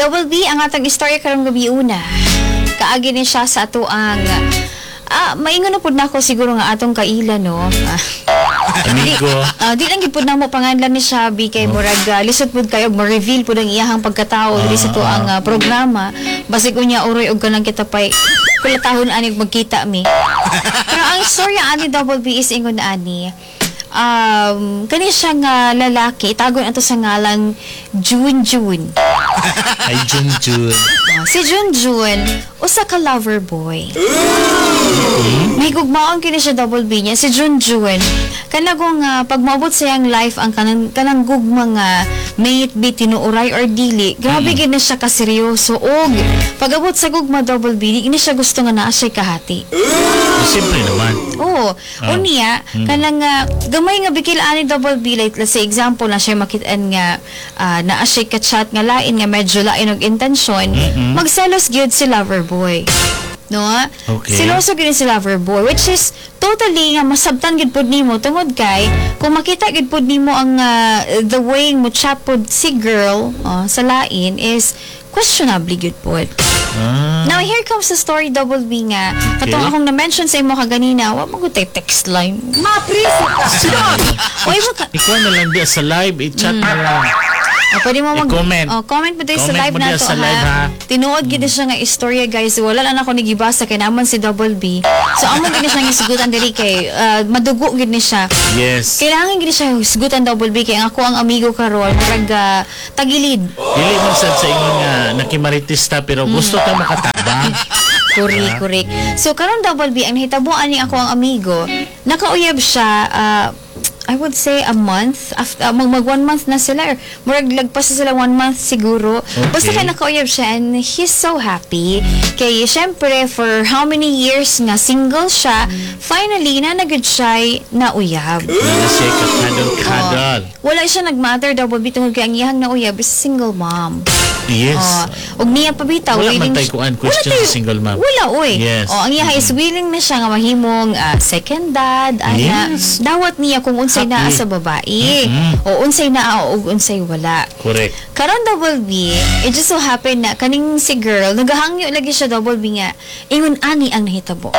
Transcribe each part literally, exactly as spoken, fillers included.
Double B, ang atang istorya karong gabi una. Kaagi ni siya sa ato ang ah, maingon na pud nako siguro nga atong kaila no. Ah. Amigo. Uh, di lang gipud na mo panganlan ni Shabby kay murag uh, lisod pud kayo mo reveal pud ang iyahang pagkatao diri sa to ang uh, programa basig unya uroy og kanang kita pay kulatahon ani magkita mi. Pero ang storya ani Double B is ingon na ani um kani siya nga lalaki tagon ato sa ngalang June June. Ay June June. Uh, si June June usa ka lover boy. May gugmaon kini siya Double B niya si June June kana kung uh, pag maabot sa iyang life ang kanang kanang gugma nga mate be tinuoray or dili grabe gid na siya ka seryoso og pag abot sa gugma Double B di ni siya gusto nga naa siya kahati. Siyempre naman. Oo. Oh. Unya, mm. kanang uh, gamay nga bikil ani Double B like let's say example na siya makitaan nga uh, naa siya ka-chat nga lain nga medyo lain og intensyon, mm-hmm. magselos gyud si lover boy. No? Okay. Siloso gyud si lover boy which is totally nga masabtan gid pud nimo tungod kay kung makita gid pud nimo ang uh, the way mo chat pud si girl uh, sa lain is questionably good pod. Ah. Now, here comes the story Double B nga. Okay. Katong akong na-mention sa imo kaganina, wa mo gutay text line. Mapriso ka! Oy, mo ka... Ikaw na lang di sa live, i-chat Mm. na lang. Ah, pwede mo mag... I-comment. Oh, comment mo tayo sa Comment live mo na diya to, sa live, ha? Tinuod gid siya nga istorya, guys. Wala lang ako nagibasa kay naman si Double B. So, amo gid siya nga isgutan diri kay uh, madugo gid ni siya. Yes. Kailangan gid siya isgutan Double B kay ang ako ang amigo karon, murag uh, tagilid. Dili man sad sa ingon nga nakimaritista pero gusto ta makatabang. Correct, correct. So, karon Double B, ang nahitabuan ni ako ang amigo, nakauyab siya, uh, I would say a month, after, uh, mag, mag one month na sila, or murag lagpas na sila one month siguro. Okay. Basta kaya nakauyab siya and he's so happy. Kaya syempre, for how many years nga single siya, finally, nanagad siya nauyab. Wala siya kadal-kadal. Wala siya nag-matter Double B tungkol kaya ang iyang nauyab is single mom. Yes. Oh, og niya pabitaw Wala willing man tayo siya- kuan question Wala tayo- sa single mom. Wala oy. Yes. Oh, ang iya is willing na siya nga mahimong ah, second dad ana. Yes. Dawat niya kung unsay naa Happy. sa babae Mhm. o unsay naa o unsay wala. Correct. Karon Double B, it just so happen na kaning si girl nagahangyo lagi siya Double B nga ingon ani ang nahitabo.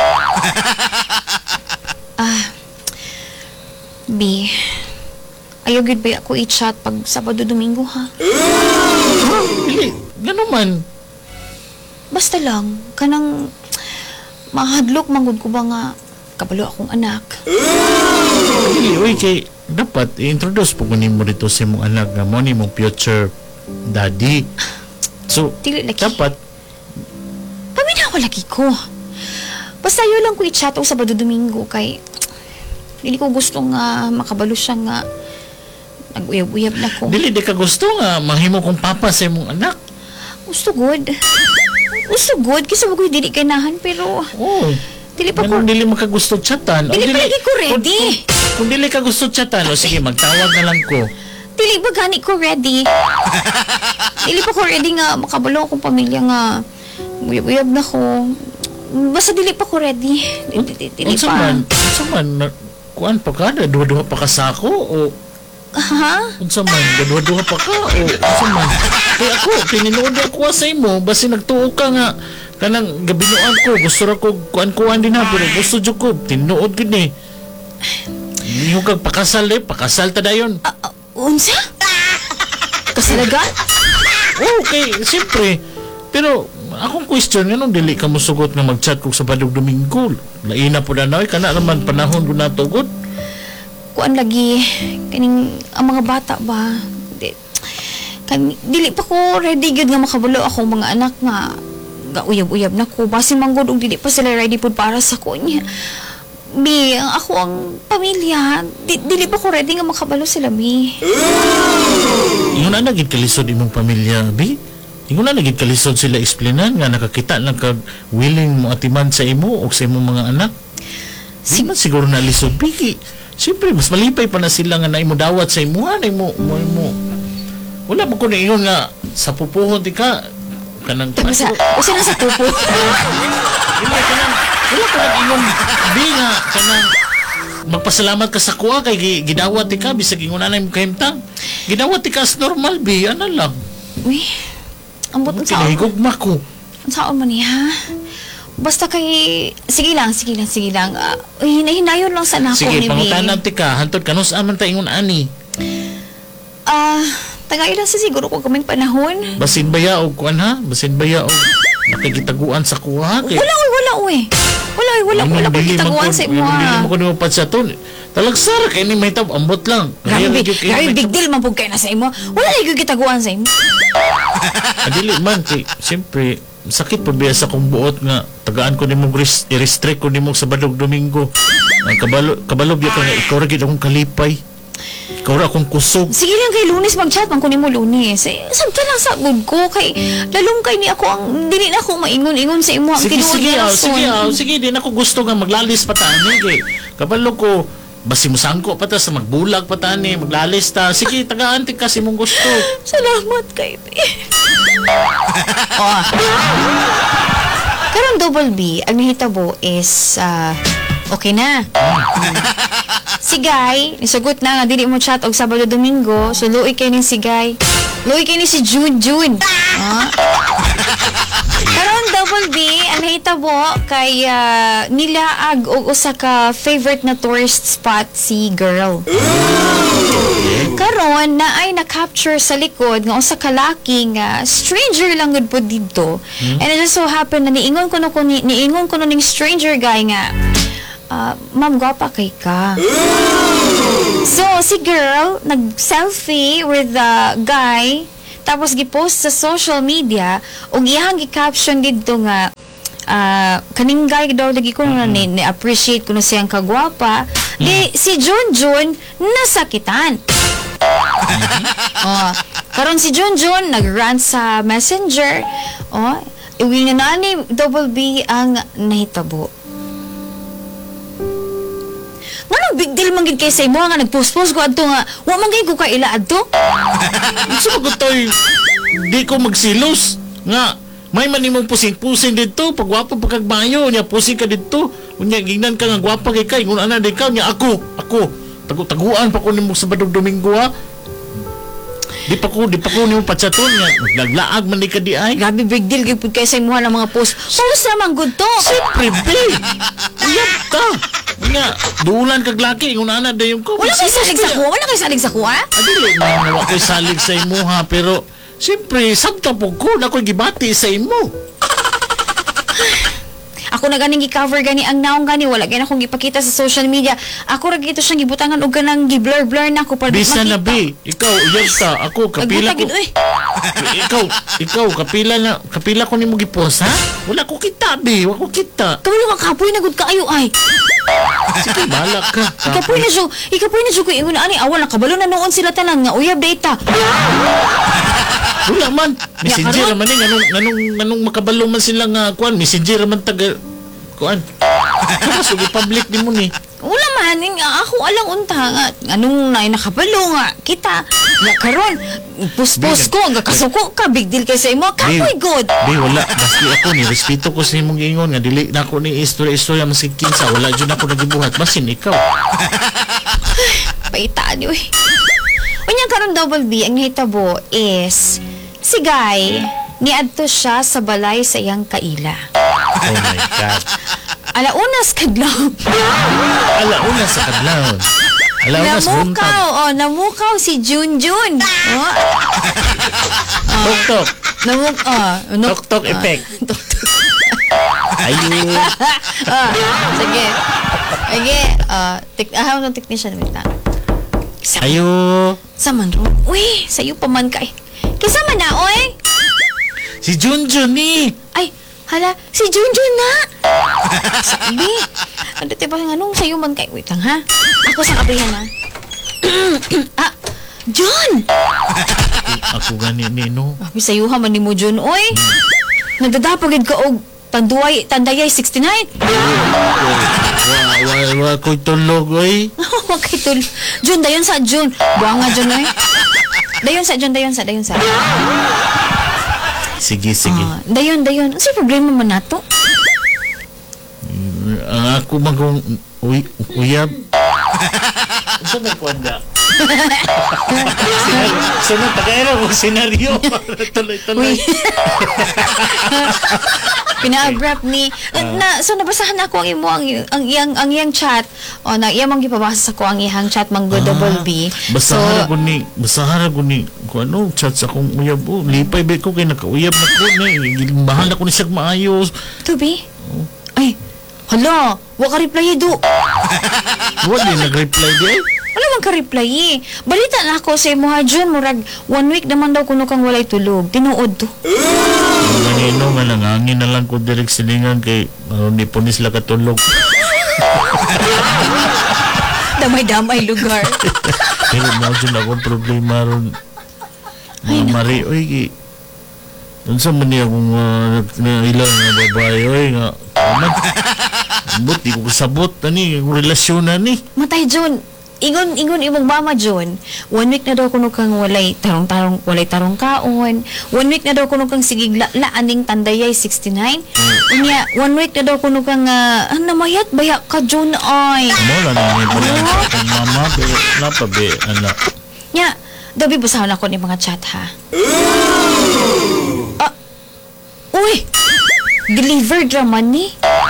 Ah. B. Ayaw gid ba ako i-chat pag Sabado Domingo ha? Dili, gano man. Basta lang, kanang mahadlok manggod ko ba nga kabalo akong anak. Dili, oy kay dapat i-introduce po kunin mo dito sa imong anak nga mo ni mong future daddy. So, Dili lagi. dapat Paminawa lagi ko. Basta yun lang ko i-chat o Sabado Domingo kay dili ko gusto nga makabalo siya nga nag-uyab-uyab na ko. dili di ka gusto nga mahimo kong papa sa imong anak. Gusto good. Gusto good kasi wag ko dili kanahan pero Oh. dili pa ko Ganun dili makagusto chatan. O, Dili pa lagi ko ready. Kung, kung, kung dili ka gusto chatan, o sige, magtawag na lang ko. dili ba gani ko ready. Dili pa ko ready nga makabalo akong pamilya nga uyab-uyab na ko. Basta dili pa ko ready. Dili, dili, dili Unsa pa. man, unsa man, na- kuan pa ka, na duha-duha pa ka sa ako, o Ha? unsa man, duha-duha pa ka, o unsa man. Kaya ako, pininood ako sa imo, basi nagtuo ka nga, kanang gabinuan ko, gusto ra ko kuan-kuan din ha, pero gusto jud ko, tinuod gid ni. Niyo kag pakasal eh, pakasal ta dayon. Ah, ah, unsa? Kasalagan? Okay, siyempre. Pero akong question nga nung dili ka mo sugot nga mag-chat kog sa Sabado Domingo. Laina po na noy kana naman panahon ko na tugot. Kuan lagi kaning ang mga bata ba? Di, kan dili pa ko ready gyud nga makabalo ako mga anak nga ga uyab-uyab na ko basi manggod og dili pa sila ready pud para sa kunya. Bi, ang ako ang pamilya, di, dili pa ko ready nga makabalo sila, Bi. Ingon na nagid kalisod imong pamilya, bi. Ingon na nagid kalisod sila explainan nga nakakita lang ka willing mo atiman sa imo o sa imong mga anak. Di man siguro na lisod, bi. Siyempre, mas malipay pa na sila nga na imo dawat sa imo, na imo, mo, imo. Wala mo ko na ingon nga sa pupuhon di ka kanang Usa, usa na sa tupo. Wala ka nang, wala ka nang ingon, bi nga, kanang, magpasalamat ka sa kuha kay gi- gidawat ti ka bisag ingon na mo kahimtang. Gidawat ti ka as normal bi, ano lang. Uy, Ambot ang saon. Kinahigugma ko. Ang saon man niya. Basta kay... Sige lang, sige lang, sige lang. Uh, hinahinayon lang sa nako Sige, ni B. pangutan natin ka. Hantod ka, nus aman ta ingon ani. Ah, tagailan sa siguro ko kaming panahon. Basin baya og kuan ha? Basin baya og nakikitaguan sa kuha. Kay, Wala, uy, wala, uy. Wala, uy, wala, wala ko Dili man kitaguan ko- sa imo, Dili ha. mo ko nimo sa to. Talagsar kay ni may tab ambot lang. Grabe, Kaya medyo kay grabe, may big tab- deal man po kayo na sa imo. Wala na yung kitaguan sa imo. Ah, dili man kay siyempre sakit pa biya sa kong buot nga tagaan ko nimo res- i-restrict ko nimo sa Badog Domingo. Ang kabalo kabalo biya ka nga ikaw ra gid akong kalipay. Ikaw ra akong kusog. Sige lang kay Lunes mag-chat man kunin mo Lunes. Eh, sabta lang sa good ko kay lalong kay ni ako ang dili na ako maingon-ingon sa imo ang Sige tinuod sige nga aw, rason. sige aw, sige din ako gusto nga maglalis pa tani kay kabalo ko basi mo sangko pa ta sa magbulag pa tani maglalis ta. Sige tagaan ti kasi mong gusto. Salamat kay B. Oh. Karong double B, ang nahitabo is ah, okay na. Si Guy, nisugot na nga dili mo chat og Sabado Domingo, so luoy kay ning si Guy. Luoy kay ni si June June. Ah. Karon double B, ang nahitabo kay ah, nilaag og usa ka favorite na tourist spot si girl. Karon na ay na-capture sa likod nga usa ka laki nga stranger lang gud po didto. And it just so happen na niingon ko no ko ni, niingon ko no ning stranger guy nga ah, ma'am gwapa kay ka. So si girl nag-selfie with the guy tapos gipost sa social media ug iyang gi-caption didto nga ah, kaning guy daw lagi ko na ni, ni appreciate ko na siyang kagwapa. Di si Jun Jun nasakitan. Oh, karon si Jun Jun nag-rant sa Messenger. Oh, iwi na nani double B ang nahitabo. Nga big deal man gid kay sa imo nga nagpost-post ko adto nga wa man gay ko ka ila adto. Gusto ko toy di ko magsilos nga may man imong pusing-pusing dito pagwapo pagkagbayo niya pusing ka dito unya gingnan ka nga gwapa kay kay ngun ana di ka niya ako ako tagu-taguan pa ko nimo sa Badog Domingo ha di pa ko di pa ko nimo patsaton nga naglaglaag man di ka di ay Grabe big deal gid pud kay sa imo ng mga post. Post naman gud to. siyempre be uyab ka nga duulan kag laki ngun ana dayon ko Wala kay salig sa kuha, wala kay salig sa kuha. adili man nga wa ko'y salig sa imo ha pero siyempre sabta po ko na ko'y gibati sa imo. Ako na ganing gi-cover gani ang naong gani wala gani akong gipakita sa social media. Ako ra gito siyang gibutangan og ganang gi-blur-blur na ako para Bisa na makita. be, ikaw uyab ka, ako kapila ko. Nagbutang gid, uy. ikaw, ikaw kapila na kapila ko nimo gipost ha? Wala ko kita be, wala ko kita. Kabalo ka kapoy na gud kaayo ay. Sige, bala ka. Ikapoy na siya, ikapoy na siya ko ingon ani awal na kabalo na noon sila tanan nga uyab data. Wala man. Messenger karon. man eh, nganong nganong nganong makabalo man sila nga kuan, messenger man taga kuan. Kaso public di mo ni. Wala man ning ako alang unta nga anong nay nakabalo nga kita. Nga karon post-post ko nga kasuko ka big deal kay sa imo kapoy good. Be, wala. Basti ako ni respeto ko sa imong giingon nga dili na ako ni istorya-istorya maski kinsa, wala jud ako nagibuhat basin ikaw. Paitaan uy. Unya karon double B ang hitabo is si Guy niadto siya sa balay sa iyang kaila. Oh my god. Alaunas kadlaw. Alauna sa kadlawon. Alauna sa buntag. Namukaw, oh, namukaw si Junjun. Oh, Tok-tok. namuk ah, no, Tok-tok effect. tok-tok. Ayun. Ah, sige. Sige, ah, tik ah, ng technician wait lang. Sa, Ayo. sa man ro. Uy, sayo pa man kay. Kisa man na oy. Si Junjun ni. Ay, hala, si Junjun na. Sabi. Ano tayo ba nga nung sayo man kay? Wait lang ha. Ako sa kabihan ha. Ah, John! Ako gani ni no. Abi sayo ha man ni mo John, oy. Nagdadapagid ka og tanduay, tandayay sixty-nine. Wa wa wa ko tulog oy. Oh, kay tul. John, dayon sa John. Buang nga John, oy. Dayon sa John, dayon sa, dayon sa. Sige sige. Ah, dayon, dayon. Ano si problema man nato? Ang ako man kung uy uyab. Unsa may kwanda? Sunod, tagay mo senaryo. Tuloy-tuloy. Pina-abrupt ni na so nabasahan ako ang imo ang ang iyang ang iyang chat o na iya mang gipabasa sa ko ang iyang chat manggo double B. So Basahan ko ni, basahan ko ni, kung ano, chat sa akong uyab. Oh, lipay ba ko kay nakauyab na ko ni. Bahal na ko ni siya maayos. to be. Ay, hala, wa ka reply do. Wala din nag-reply di ay. Wala man ka reply eh. Balita na ako sa imo ha Jun murag one week naman daw kuno kang walay tulog. Tinuod to. Manino nga nangangin na lang ko direct silingan kay maron di po ni sila katulog. Damay-damay lugar. Pero mo dyan akong problema ron. Mga mari, oy, ki. Unsa man niya kung uh, na ilang nga babae, oy, nga. Kaman. But, di ko kasabot, ani, yung relasyon na ni. Matay Jun. Ingon ingon imong mama Jun. One week na daw kuno kang walay tarong-tarong walay tarong kaon. One week na daw kuno kang sigig la, la aning tandayay sixty-nine. Unya one week na daw kuno kang uh, namayat baya ka Jun ay. Mo lang ni pala ang mama, pero napabi, anak. Nya, dabi basahon ako ni mga chat ha. Ah, uy! Delivered raman ni.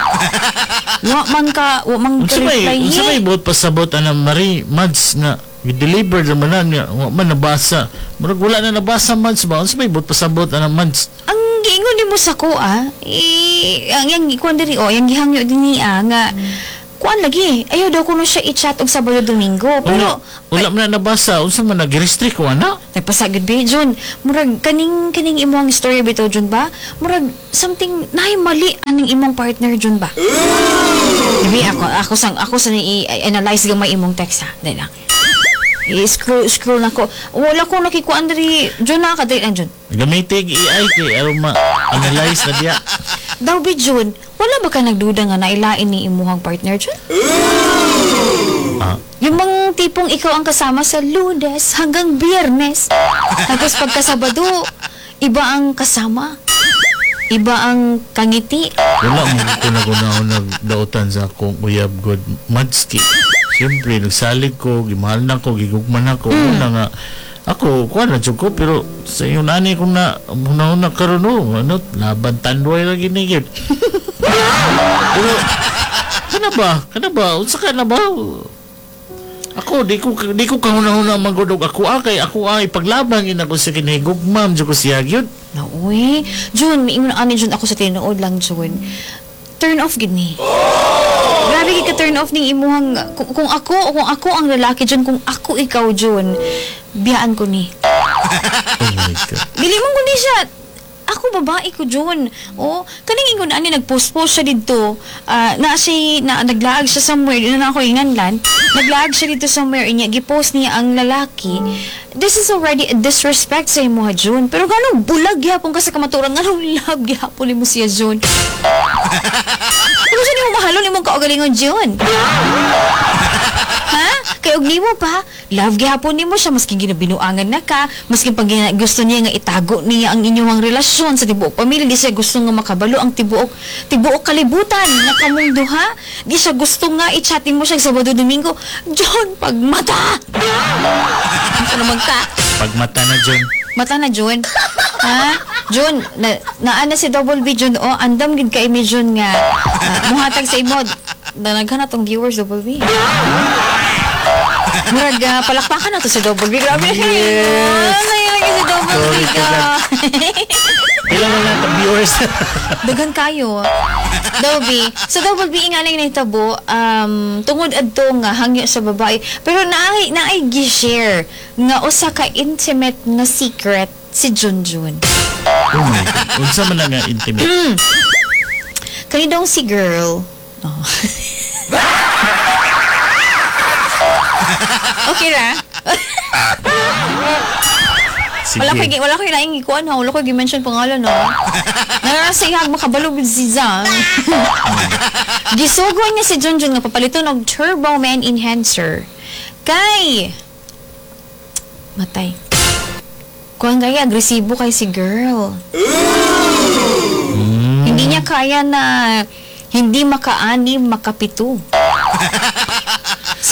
Wa man ka, wa man ka Unsa may, reply unsa may eh. buot pasabot ana Marie, Mads nga i-deliver naman na niya, wa man nabasa. Murag wala na nabasa Mads ba? Unsa may buot pasabot ana Mads? Ang giingon ni mo sa ko ah, eh, ang yang kuan diri o, yang gihangyo din niya nga kuan lagi. Ayaw daw kuno siya i-chat og Sabado Domingo. Pero Wala, wala man na nabasa. Unsa man nag-restrict ko ana? nagpasagid ba Jun? Murag kaning kaning imong story bitaw Jun ba? Murag something naay mali aning imong partner Jun ba? Dibi ako ako sang ako sa i-analyze gamay imong text ha. Dai lang. I-scroll scroll na ko. Wala ko nakikuan diri Jun na ka dai lang Jun. Gamitig A I kay aron ma-analyze na diya. Daw bi Jun, wala ba ka nagduda nga nailain ni imuhang partner Jun? Ah, Yung mga tipong ikaw ang kasama sa Lunes hanggang Biyernes. Tapos pagka Sabado, iba ang kasama. Iba ang kangiti. wala mo ko na kunahon nagdautan sa akong uyab god Madski. Siyempre, nagsalig ko, gimahal na ko, gigugman ako. Mm. Una nga, ako, kuha na dyan ko, pero sa iyo nani ko na, muna na karoon, oh, ano, laban tanduay lagi nigit. Pero, kana ba? Kana ba? Unsa ka na ba? Ako, di ko, di ko kahuna-huna magudog. Ako ah, kay ako ay paglaban yun ako sa kinahigugmam, dyan ko siya yun. Na, uy. Jun, ingon ani Jun ako sa tinuod lang, Jun. Turn off gini. Grabe ka turn off ning imuhang kung, kung ako kung ako ang lalaki Jun, kung ako ikaw Jun, biyaan ko ni. Oh my God. Dili mo kundi siya. Ako babae ko Jun. Oh, kaning ingon ani nag-post-post siya didto. Ah, na si na naglaag siya somewhere, dili na ako inganlan. Naglaag siya dito somewhere inya gipost niya ang lalaki. This is already a disrespect sa imo ha Jun. Pero ganong bulag gyapon ka sa kamaturan, nganong love gyapon nimo siya Jun. Ano siya nimo mahalon imong kaugalingon Jun? Ha? Kay og nimo pa, love gyapon nimo siya maski ginabinuangan na ka, maski pag gina- gusto niya nga itago niya ang inyong relasyon sa tibuok pamilya, di siya gusto nga makabalo ang tibuok tibuok kalibutan na kamong duha. Di siya gusto nga i-chatting mo siya sa Sabado Domingo. John, pagmata. Ano naman ka? Pagmata na dyan. Mata na John. Ha? John, na naana si Double B John oh, andam gid kay mi John nga uh, muhatag sa imo. Danaghan na tong viewers Double B. Murag uh, palakpakan na to si Double B. Grabe. Yes. Ay, lagi si Double B Sorry, ka. Ilan na lang ang viewers? Dagan kayo. Double B. So Double B nga lang nahitabo, um, tungod adto nga hangyo sa babae. Pero naay naay gi-share nga usa ka intimate na secret si Junjun. Oh my God. Unsa man na nga intimate? Kani dong si girl. Oh. Okay ra? Sige. Wala ko wala ko laing ikuan ha. Wala ko gi-mention pangalan no. Narasihag makabalo with si Zang. Gisugo niya si Junjun nga papaliton og Turbo Man enhancer. Kay matay. Kuan gaya agresibo kay si girl. Mm. Hindi niya kaya na hindi makaani makapito. Sa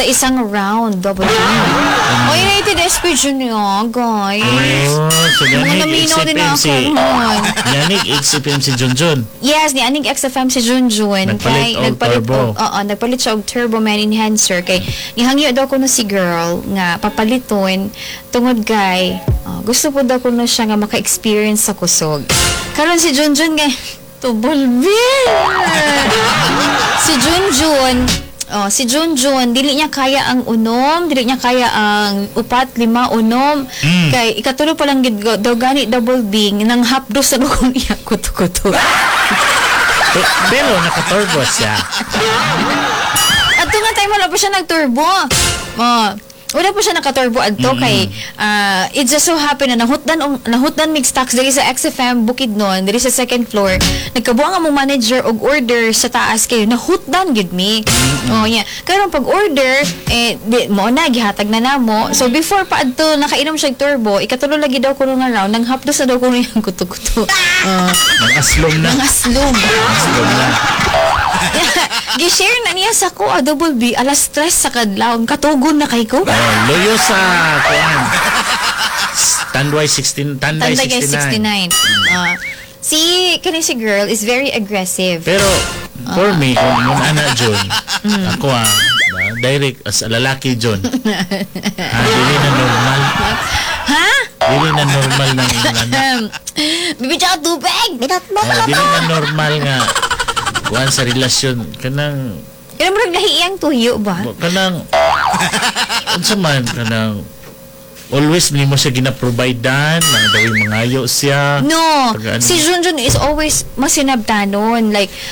sa isang round, double B. O, yun ay tinespedyo niya, guys. Oh, so Mga yanig naminaw din X F M ako. si Mon. yanig X F M si Junjun. Yes, ni Aning X F M si Junjun. Nagpalit og turbo. og- Oo, nagpalit siya og turbo man enhancer. Kay, nihangyo daw ko no si girl nga papaliton tungod kay oh, gusto po daw ko no siya nga maka-experience sa kusog. Karon si Junjun nga, tubulbil! si Junjun, oh, si Junjun, dili niya kaya ang unom, dili niya kaya ang upat, lima, unom. Mm. Kay, ikatulo pa lang gid go- daw gani double bing, nang hapdos na kung iya kuto-kuto. Pe- Pero naka-turbo siya. At nga time wala pa siya nag-turbo. Oh, wala pa siya naka-turbo adto kay ah, it just so happen na nahutdan um, nahutdan mig stocks diri sa X F M Bukidnon diri sa second floor. Nagkabuang ang mong manager og order sa taas kayo nahutdan gid mi. Oh yeah. Karon pag order eh di mo na gihatag na namo. So before pa adto nakainom siya og turbo, ikatulo lagi daw kuno nga round nang hapdos na daw kuno yung kuto-kuto. Ah, Nang aslom na. nang aslom. Aslom na. Gi-share na niya sa ko, ah, double B, alas tres sa kadlaw. Katugon na kay ko. Oh, loyo sa kuan. Tanduay sixteen, Tanday Tanda kay sixty-nine. sixty-nine. Ah, si, kani si girl is very aggressive. Pero for me, kung muna na John, ako ah, ah, direct as a lalaki John. Ah, dili na normal. Ha? Dili na normal ng inana. Um, bibidya ka tubig! Binat mo Ah, dili na normal nga kuan sa relasyon kanang Kaya mo naghihiyang tuyo ba? kanang unsa man kanang always nimo siya gina-providean nang daw mangayo siya. No, Pag ano. si Junjun is always masinabtanon. Like,